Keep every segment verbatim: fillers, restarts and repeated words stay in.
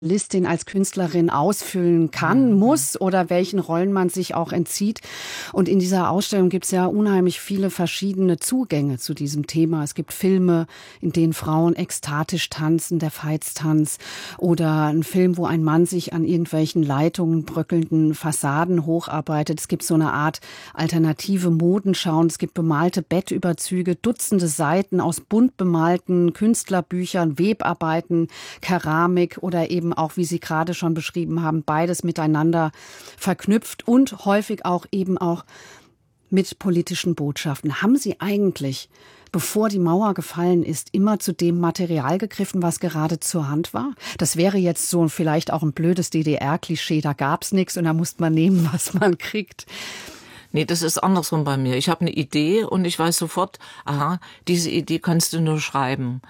Listin als Künstlerin ausfüllen kann, muss oder welchen Rollen man sich auch entzieht. Und in dieser Ausstellung gibt es ja unheimlich viele verschiedene Zugänge zu diesem Thema. Es gibt Filme, in denen Frauen ekstatisch tanzen, der Veitstanz, oder ein Film, wo ein Mann sich an irgendwelchen Leitungen, bröckelnden Fassaden hocharbeitet. Es gibt so eine Art alternative Modenschauen. Es gibt bemalte Bettüberzüge, Dutzende Seiten aus bunt bemalten Künstlerbüchern, Webarbeiten, Keramik oder eben auch, wie Sie gerade schon beschrieben haben, beides miteinander verknüpft und häufig auch eben auch mit politischen Botschaften. Haben Sie eigentlich, bevor die Mauer gefallen ist, immer zu dem Material gegriffen, was gerade zur Hand war? Das wäre jetzt so vielleicht auch ein blödes D D R-Klischee, da gab's nichts und da musste man nehmen, was man kriegt. Nee, das ist andersrum bei mir. Ich habe eine Idee und ich weiß sofort, aha, diese Idee kannst du nur schreiben.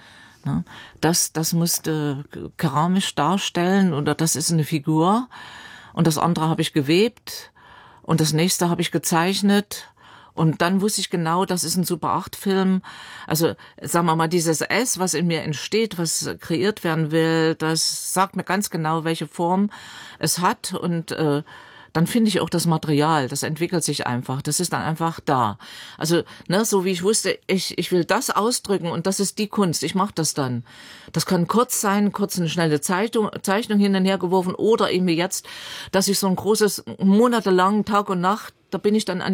Das, das musste keramisch darstellen oder das ist eine Figur und das andere habe ich gewebt und das nächste habe ich gezeichnet und dann wusste ich genau, das ist ein Super acht Film. Also sagen wir mal, dieses S, was in mir entsteht, was kreiert werden will, das sagt mir ganz genau, welche Form es hat und äh, dann finde ich auch das Material, das entwickelt sich einfach, das ist dann einfach da. Also, ne, so wie ich wusste, ich ich will das ausdrücken und das ist die Kunst, ich mache das dann. Das kann kurz sein, kurz eine schnelle Zeitung, Zeichnung hin und her geworfen oder eben wie jetzt, dass ich so ein großes, monatelang, Tag und Nacht, da bin ich dann an...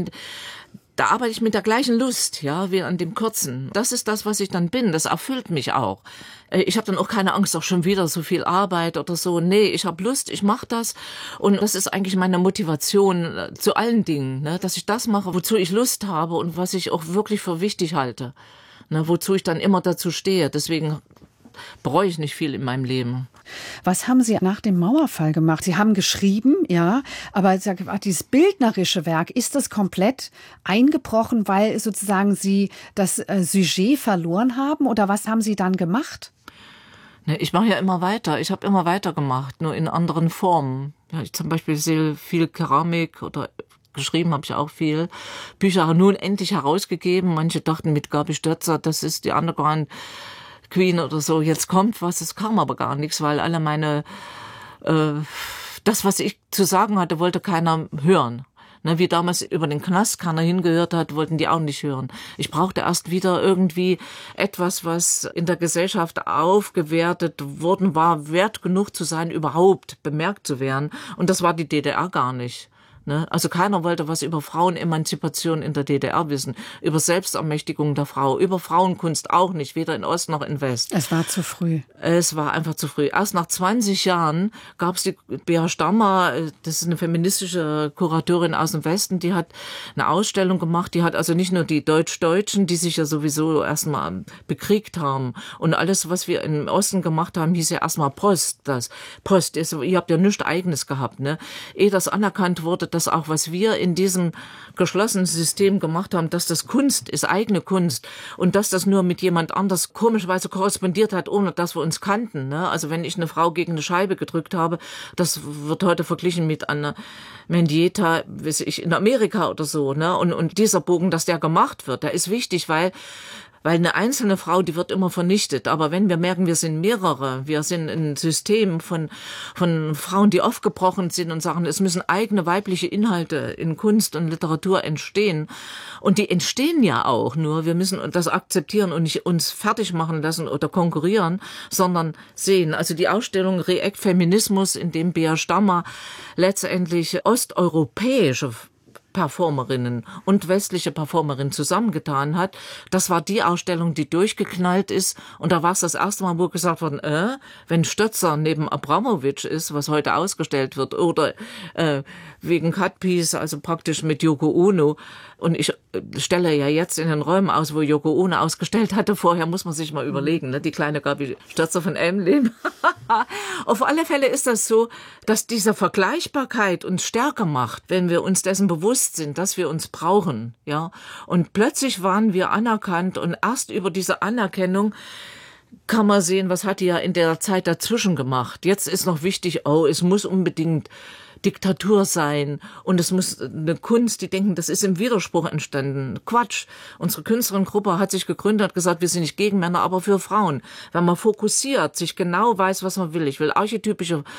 Da arbeite ich mit der gleichen Lust, ja, wie an dem Kurzen. Das ist das, was ich dann bin. Das erfüllt mich auch. Ich habe dann auch keine Angst, auch schon wieder so viel Arbeit oder so. Nee, ich habe Lust, ich mache das. Und das ist eigentlich meine Motivation zu allen Dingen, ne, dass ich das mache, wozu ich Lust habe und was ich auch wirklich für wichtig halte. Ne, wozu ich dann immer dazu stehe. Deswegen bereue ich nicht viel in meinem Leben. Was haben Sie nach dem Mauerfall gemacht? Sie haben geschrieben, ja, aber dieses bildnerische Werk, ist das komplett eingebrochen, weil sozusagen Sie das Sujet verloren haben? Oder was haben Sie dann gemacht? Ich mache ja immer weiter. Ich habe immer weiter gemacht, nur in anderen Formen. Ja, ich zum Beispiel sehe viel Keramik oder geschrieben habe ich auch viel. Bücher nun endlich herausgegeben. Manche dachten mit Gabi Stötzer, das ist die Underground Queen oder so, jetzt kommt was, es kam aber gar nichts, weil alle meine, äh, das, was ich zu sagen hatte, wollte keiner hören. Ne, wie damals über den Knast keiner hingehört hat, wollten die auch nicht hören. Ich brauchte erst wieder irgendwie etwas, was in der Gesellschaft aufgewertet worden war, wert genug zu sein, überhaupt bemerkt zu werden. Und das war die D D R gar nicht. Also keiner wollte was über Frauenemanzipation in der D D R wissen, über Selbstermächtigung der Frau, über Frauenkunst auch nicht, weder in Ost noch in West. Es war zu früh. Es war einfach zu früh. Erst nach zwanzig Jahren gab es die Bea Stammer, das ist eine feministische Kuratorin aus dem Westen, die hat eine Ausstellung gemacht, die hat also nicht nur die Deutsch-Deutschen, die sich ja sowieso erstmal bekriegt haben und alles, was wir im Osten gemacht haben, hieß ja erstmal Post. Das Post, ist, ihr habt ja nichts Eigenes gehabt, ne? Ehe das anerkannt wurde, dass auch, was wir in diesem geschlossenen System gemacht haben, dass das Kunst ist, eigene Kunst und dass das nur mit jemand anders komischerweise korrespondiert hat, ohne dass wir uns kannten. Ne? Also wenn ich eine Frau gegen eine Scheibe gedrückt habe, das wird heute verglichen mit einer Mendieta, weiß ich, in Amerika oder so. Ne? Und, und dieser Bogen, dass der gemacht wird, der ist wichtig, weil Weil eine einzelne Frau, die wird immer vernichtet. Aber wenn wir merken, wir sind mehrere, wir sind ein System von, von Frauen, die aufgebrochen sind und sagen, es müssen eigene weibliche Inhalte in Kunst und Literatur entstehen. Und die entstehen ja auch, nur wir müssen das akzeptieren und nicht uns fertig machen lassen oder konkurrieren, sondern sehen. Also die Ausstellung React Feminismus, in dem Bea Stammer letztendlich osteuropäische Performerinnen und westliche Performerinnen zusammengetan hat. Das war die Ausstellung, die durchgeknallt ist. Und da war es das erste Mal, wo gesagt wurde, äh, wenn Stötzer neben Abramowitsch ist, was heute ausgestellt wird, oder äh, wegen Cutpiece, also praktisch mit Yoko Ono. Und ich stelle ja jetzt in den Räumen aus, wo Yoko Ono ausgestellt hatte. Vorher muss man sich mal überlegen, ne? Die kleine Gabi Stötzer von Emlem. Auf alle Fälle ist das so, dass diese Vergleichbarkeit uns stärker macht, wenn wir uns dessen bewusst sind, dass wir uns brauchen, ja. Und plötzlich waren wir anerkannt und erst über diese Anerkennung kann man sehen, was hat die ja in der Zeit dazwischen gemacht. Jetzt ist noch wichtig, oh, es muss unbedingt Diktatur sein und es muss eine Kunst, die denken, das ist im Widerspruch entstanden. Quatsch. Unsere Künstlerinnengruppe hat sich gegründet, hat gesagt, wir sind nicht gegen Männer, aber für Frauen. Wenn man fokussiert, sich genau weiß, was man will. Ich will archetypische